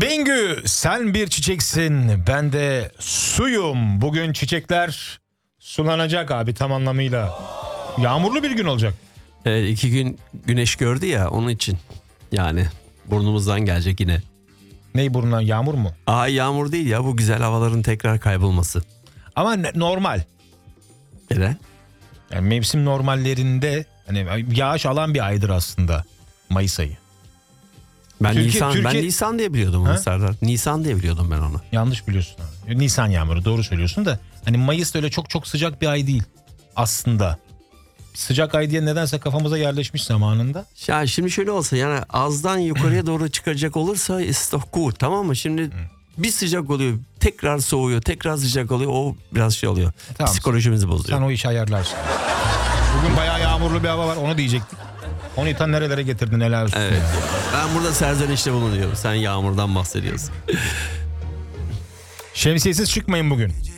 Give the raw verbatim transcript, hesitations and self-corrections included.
Bengü, sen bir çiçeksin, ben de suyum. Bugün çiçekler sulanacak abi, tam anlamıyla. Yağmurlu bir gün olacak. Evet, iki gün güneş gördü ya, onun için. Yani burnumuzdan gelecek yine. Ney burnuna, yağmur mu? Aa, yağmur değil ya, bu güzel havaların tekrar kaybolması. Ama ne- normal. Neden? Yani mevsim normallerinde hani yağış alan bir aydır aslında Mayıs ayı. Ben Türkiye- Nisan ben Türkiye- Nisan diye biliyordum Ha? onu Serdar. Nisan diye biliyordum ben onu. Yanlış biliyorsun abi. Nisan yağmuru, doğru söylüyorsun da hani Mayıs da öyle çok çok sıcak bir ay değil aslında. Sıcak ay diye nedense kafamıza yerleşmiş zamanında. Ya şimdi şöyle olsa, yani azdan yukarıya doğru çıkacak olursa it's of good, tamam mı? Şimdi bir sıcak oluyor, tekrar soğuyor, tekrar sıcak oluyor, o biraz şey oluyor. Tamam. Psikolojimizi bozuyor. Sen o işi ayarlarsın. Bugün bayağı yağmurlu bir hava var, onu diyecektik. Onu tam nerelere getirdin, neler olsun. Evet. Ben burada serzenişte bulunuyorum. Sen yağmurdan bahsediyorsun. Şemsiyesiz çıkmayın bugün.